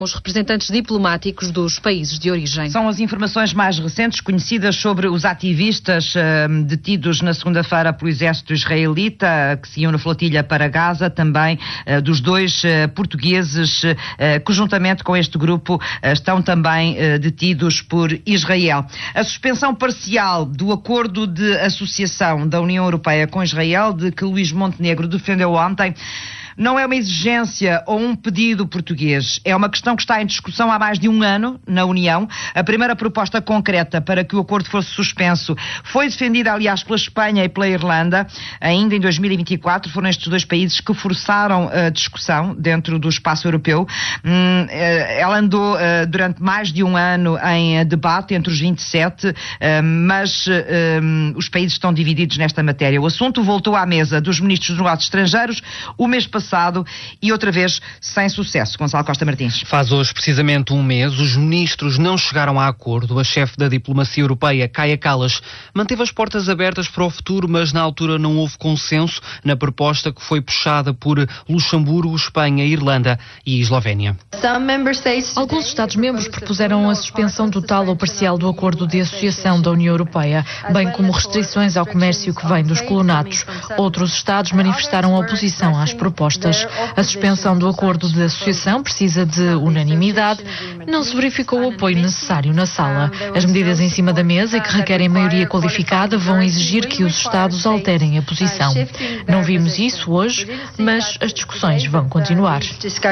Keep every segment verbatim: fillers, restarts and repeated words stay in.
Os representantes diplomáticos dos países de origem. São as informações mais recentes conhecidas sobre os ativistas uh, detidos na segunda-feira pelo exército israelita, que seguiam na flotilha para Gaza, também uh, dos dois uh, portugueses, uh, que juntamente com este grupo uh, estão também uh, detidos por Israel. A suspensão parcial do acordo de associação da União Europeia com Israel, de que Luís Montenegro defendeu ontem, não é uma exigência ou um pedido português. É uma questão que está em discussão há mais de um ano na União. A primeira proposta concreta para que o acordo fosse suspenso foi defendida, aliás, pela Espanha e pela Irlanda. Ainda em dois mil e vinte e quatro foram estes dois países que forçaram a discussão dentro do espaço europeu. Ela andou durante mais de um ano em debate entre os vinte e sete, mas os países estão divididos nesta matéria. O assunto voltou à mesa dos ministros dos negócios estrangeiros o mês passado. Passado e outra vez sem sucesso. Gonçalo Costa Martins. Faz hoje precisamente um mês, os ministros não chegaram a acordo. A chefe da diplomacia europeia, Kaja Kallas, manteve as portas abertas para o futuro, mas na altura não houve consenso na proposta que foi puxada por Luxemburgo, Espanha, Irlanda e Eslovénia. Alguns Estados-membros propuseram a suspensão total ou parcial do acordo de associação da União Europeia, bem como restrições ao comércio que vem dos colonatos. Outros Estados manifestaram oposição às propostas. A suspensão do acordo de associação precisa de unanimidade. Não se verificou o apoio necessário na sala. As medidas em cima da mesa e que requerem maioria qualificada vão exigir que os Estados alterem a posição. Não vimos isso hoje, mas as discussões vão continuar.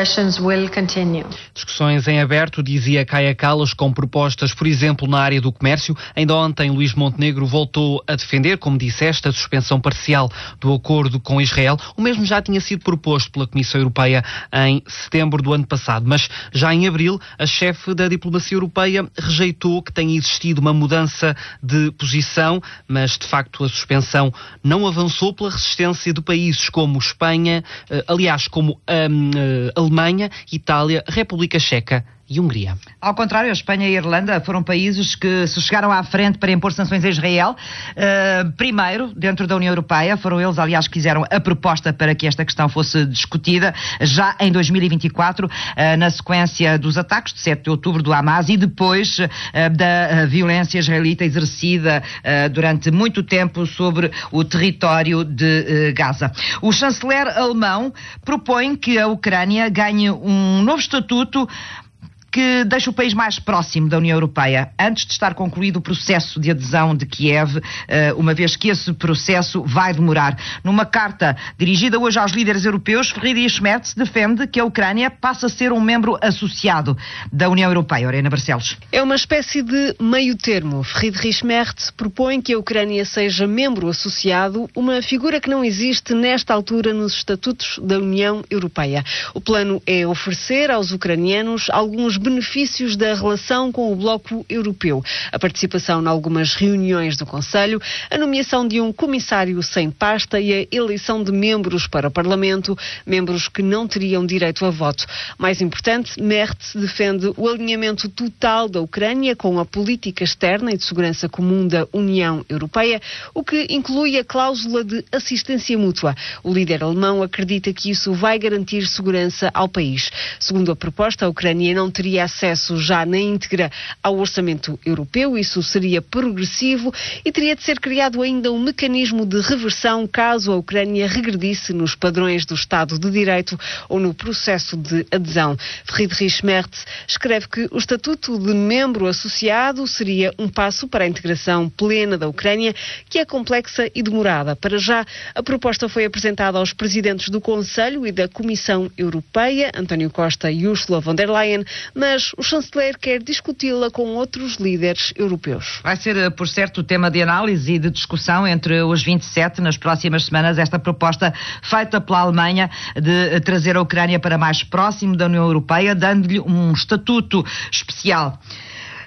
Discussões em aberto, dizia Kaja Kallas, com propostas, por exemplo, na área do comércio. Ainda ontem, Luís Montenegro voltou a defender, como disseste, a suspensão parcial do acordo com Israel. O mesmo já tinha sido proposto pela Comissão Europeia em setembro do ano passado, mas já em abril a chefe da diplomacia europeia rejeitou que tenha existido uma mudança de posição, mas de facto a suspensão não avançou pela resistência de países como Espanha, aliás, como a um, Alemanha, Itália, República Checa e Hungria. Ao contrário, a Espanha e a Irlanda foram países que se chegaram à frente para impor sanções a Israel. Uh, primeiro, dentro da União Europeia, foram eles, aliás, que fizeram a proposta para que esta questão fosse discutida já em dois mil e vinte e quatro, uh, na sequência dos ataques de sete de outubro do Hamas e depois uh, da uh, violência israelita exercida uh, durante muito tempo sobre o território de uh, Gaza. O chanceler alemão propõe que a Ucrânia ganhe um novo estatuto que deixa o país mais próximo da União Europeia, antes de estar concluído o processo de adesão de Kiev, uma vez que esse processo vai demorar. Numa carta dirigida hoje aos líderes europeus, Friedrich Merz defende que a Ucrânia passa a ser um membro associado da União Europeia. Orena Barcelos. É uma espécie de meio termo. Friedrich Merz propõe que a Ucrânia seja membro associado, uma figura que não existe nesta altura nos estatutos da União Europeia. O plano é oferecer aos ucranianos alguns benefícios da relação com o bloco europeu. A participação em algumas reuniões do Conselho, a nomeação de um comissário sem pasta e a eleição de membros para o Parlamento, membros que não teriam direito a voto. Mais importante, Merz defende o alinhamento total da Ucrânia com a política externa e de segurança comum da União Europeia, o que inclui a cláusula de assistência mútua. O líder alemão acredita que isso vai garantir segurança ao país. Segundo a proposta, a Ucrânia não teria acesso já na íntegra ao orçamento europeu, isso seria progressivo e teria de ser criado ainda um mecanismo de reversão caso a Ucrânia regredisse nos padrões do Estado de Direito ou no processo de adesão. Friedrich Merz escreve que o estatuto de membro associado seria um passo para a integração plena da Ucrânia, que é complexa e demorada. Para já, a proposta foi apresentada aos presidentes do Conselho e da Comissão Europeia, António Costa e Ursula von der Leyen, mas o chanceler quer discuti-la com outros líderes europeus. Vai ser, por certo, o tema de análise e de discussão entre os vinte e sete nas próximas semanas, esta proposta feita pela Alemanha de trazer a Ucrânia para mais próximo da União Europeia, dando-lhe um estatuto especial.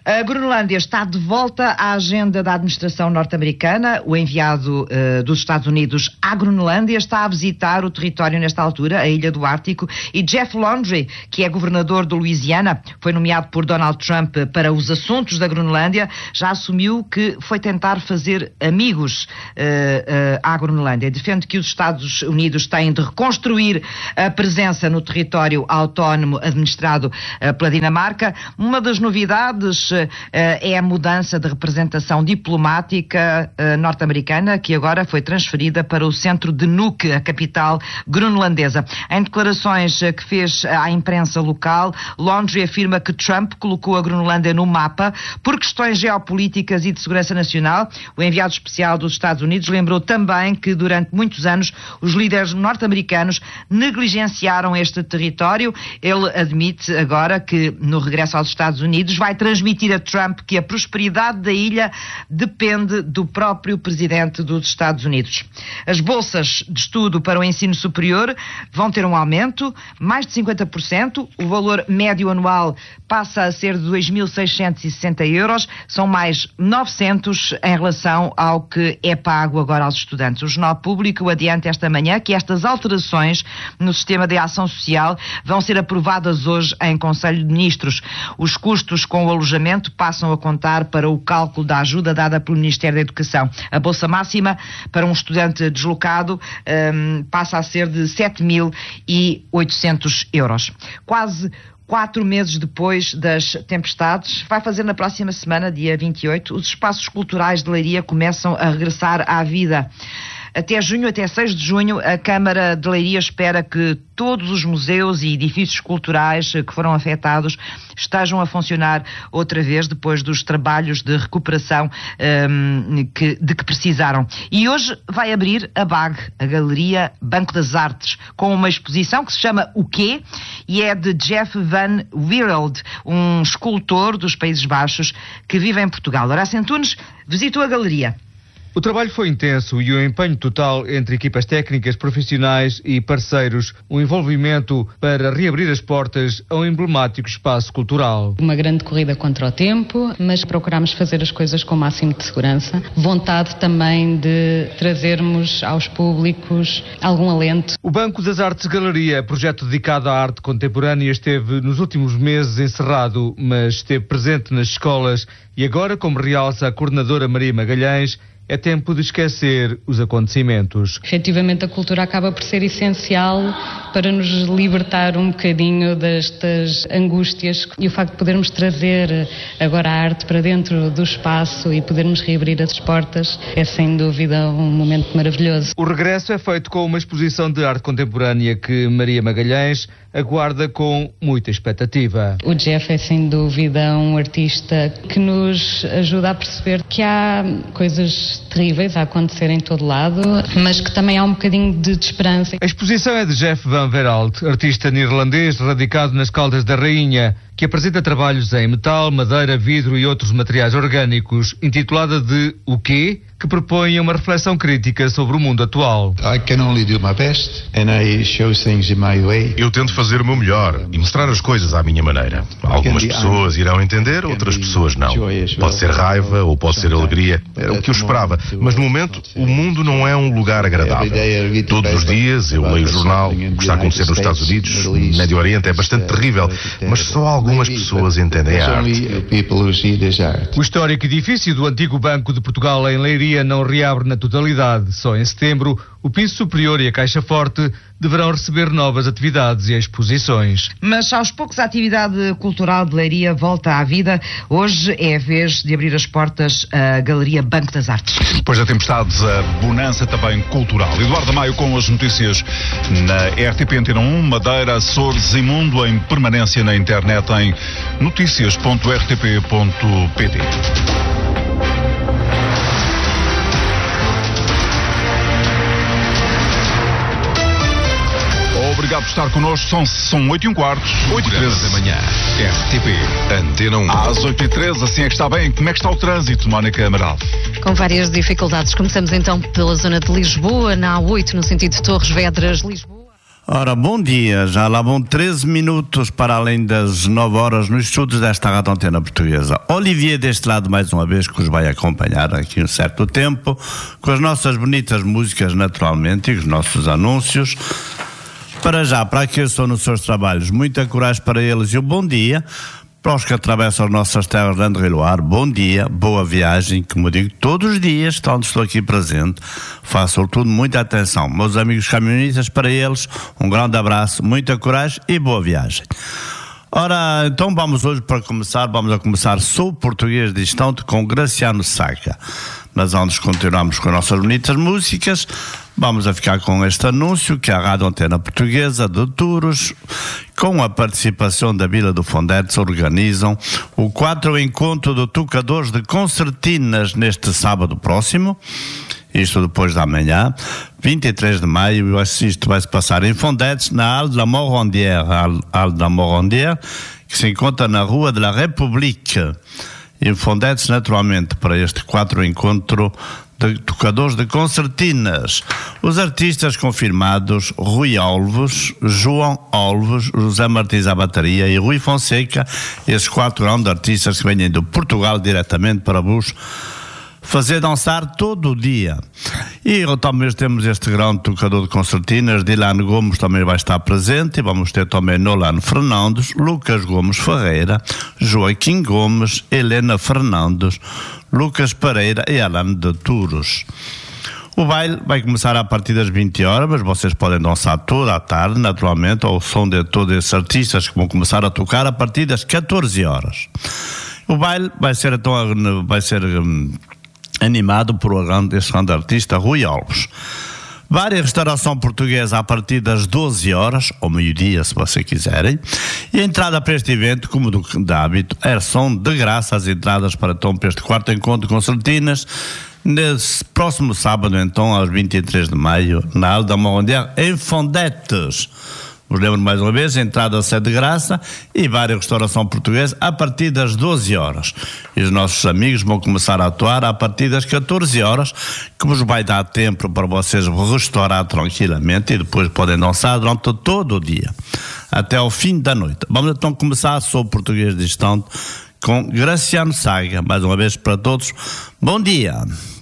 A Groenlândia está de volta à agenda da administração norte-americana. O enviado uh, dos Estados Unidos à Groenlândia está a visitar o território nesta altura, a ilha do Ártico, e Jeff Landry, que é governador do Louisiana, foi nomeado por Donald Trump para os assuntos da Groenlândia, já assumiu que foi tentar fazer amigos uh, uh, à Groenlândia. Defende que os Estados Unidos têm de reconstruir a presença no território autónomo administrado uh, pela Dinamarca. Uma das novidades é a mudança de representação diplomática uh, norte-americana, que agora foi transferida para o centro de Nuuk, a capital groenlandesa. Em declarações uh, que fez à imprensa local, Landry afirma que Trump colocou a Groenlândia no mapa por questões geopolíticas e de segurança nacional. O enviado especial dos Estados Unidos lembrou também que durante muitos anos os líderes norte-americanos negligenciaram este território. Ele admite agora que no regresso aos Estados Unidos vai transmitir a Trump que a prosperidade da ilha depende do próprio presidente dos Estados Unidos. As bolsas de estudo para o ensino superior vão ter um aumento, mais de cinquenta por cento. O valor médio anual passa a ser de dois mil seiscentos e sessenta euros, são mais novecentos em relação ao que é pago agora aos estudantes. O Jornal Público adianta esta manhã que estas alterações no sistema de ação social vão ser aprovadas hoje em Conselho de Ministros. Os custos com o alojamento passam a contar para o cálculo da ajuda dada pelo Ministério da Educação. A bolsa máxima para um estudante deslocado um, passa a ser de sete mil e oitocentos euros. Quase quatro meses depois das tempestades, vai fazer na próxima semana, dia vinte e oito, os espaços culturais de Leiria começam a regressar à vida. Até junho, até seis de junho, a Câmara de Leiria espera que todos os museus e edifícios culturais que foram afetados estejam a funcionar outra vez depois dos trabalhos de recuperação um, que, de que precisaram. E hoje vai abrir a B A G, a Galeria Banco das Artes, com uma exposição que se chama O Quê? E é de Jeff van Wereld, um escultor dos Países Baixos que vive em Portugal. Horácio Antunes visitou a galeria. O trabalho foi intenso e o empenho total entre equipas técnicas, profissionais e parceiros, o envolvimento para reabrir as portas a um emblemático espaço cultural. Uma grande corrida contra o tempo, mas procuramos fazer as coisas com o máximo de segurança. Vontade também de trazermos aos públicos algum alento. O Banco das Artes Galeria, projeto dedicado à arte contemporânea, esteve nos últimos meses encerrado, mas esteve presente nas escolas e agora, como realça a coordenadora Maria Magalhães, é tempo de esquecer os acontecimentos. Efetivamente, a cultura acaba por ser essencial para nos libertar um bocadinho destas angústias, e o facto de podermos trazer agora a arte para dentro do espaço e podermos reabrir as portas é sem dúvida um momento maravilhoso. O regresso é feito com uma exposição de arte contemporânea que Maria Magalhães aguarda com muita expectativa. O Jeff é sem dúvida um artista que nos ajuda a perceber que há coisas terríveis a acontecer em todo lado, mas que também há um bocadinho de, de esperança. A exposição é de Jeff van Wereld, artista neerlandês radicado nas Caldas da Rainha, que apresenta trabalhos em metal, madeira, vidro e outros materiais orgânicos, intitulada de O Quê? Que propõe uma reflexão crítica sobre o mundo atual. I can only do my best and I show things in my way. Eu tento fazer o meu melhor e mostrar as coisas à minha maneira. Algumas pessoas irão entender, outras pessoas não. Pode ser raiva ou pode ser alegria. Era o que eu esperava. Mas no momento, o mundo não é um lugar agradável. Todos os dias eu leio o jornal, o que está a acontecer nos Estados Unidos, no Médio Oriente é bastante terrível, mas só algumas pessoas entendem a arte. O histórico edifício do antigo Banco de Portugal em Leiria não reabre na totalidade. Só em setembro, o piso superior e a Caixa Forte deverão receber novas atividades e exposições. Mas aos poucos a atividade cultural de Leiria volta à vida. Hoje é a vez de abrir as portas à Galeria Banco das Artes. Depois da tempestade, a bonança também cultural. Eduardo Maio com as notícias na R T P Antena um, Madeira, Açores e Mundo, em permanência na internet em notícias ponto r t p ponto p t. Obrigado por estar connosco. São, são oito e um quarto, oito e treze da manhã. R T P Antena um. Às oito e treze, assim é que está bem. Como é que está o trânsito, Mónica Amaral? Com várias dificuldades. Começamos então pela zona de Lisboa, na A oito, no sentido de Torres Vedras, Lisboa. Ora, bom dia, já lá vão treze minutos para além das nove horas nos estudos desta Rádio Antena Portuguesa. Olivier deste lado mais uma vez, que os vai acompanhar aqui um certo tempo, com as nossas bonitas músicas naturalmente e os nossos anúncios. Para já, para aqueles que estão nos seus trabalhos, muita coragem para eles e um bom dia. Para os que atravessam as nossas terras de André Loire, bom dia, boa viagem, como digo todos os dias, onde estou aqui presente, façam tudo muita atenção. Meus amigos caminhonistas, para eles, um grande abraço, muita coragem e boa viagem. Ora, então vamos hoje para começar, vamos a começar Sou Português Distante com Graciano Saga. Mas antes continuamos com as nossas bonitas músicas, vamos a ficar com este anúncio que a Rádio Antena Portuguesa de Touros, com a participação da Vila do Fondetes, organizam o quatro encontro de tocadores de concertinas neste sábado próximo, isto depois da manhã, vinte e três de maio, isto vai se passar em Fondetes, na Halle de la Morandière, Halle de la Morandière, que se encontra na Rua de la République. Em Fondetes, naturalmente, para este quatro encontro de tocadores de concertinas. Os artistas confirmados: Rui Alves, João Alves, José Martins à bateria e Rui Fonseca, esses quatro grandes artistas que vêm de Portugal diretamente para vos fazer dançar todo o dia. E também temos este grande tocador de concertinas, Dylan Gomes também vai estar presente, e vamos ter também Nolano Fernandes, Lucas Gomes Ferreira, Joaquim Gomes, Helena Fernandes, Lucas Pereira e Alan de Touros. O baile vai começar a partir das vinte horas, mas vocês podem dançar toda a tarde, naturalmente, ao som de todos esses artistas que vão começar a tocar a partir das catorze horas. O baile vai ser então, vai ser um, animado por esse grande artista Rui Alves. Bar e restauração portuguesa a partir das doze horas, ou meio-dia, se vocês quiserem. E a entrada para este evento, como do, de hábito, é, são de graça as entradas para, então, para este quarto encontro de concertinas, nesse próximo sábado, então, aos vinte e três de maio, na Halle da Morandière, em Fondetes. Vos lembro mais uma vez, a entrada a ser de graça e bar e restauração portuguesa a partir das doze horas. E os nossos amigos vão começar a atuar a partir das catorze horas, que vos vai dar tempo para vocês restaurar tranquilamente e depois podem dançar durante todo o dia, até ao fim da noite. Vamos então começar, Sou Português Distante, com Graciano Saga. Mais uma vez para todos, bom dia.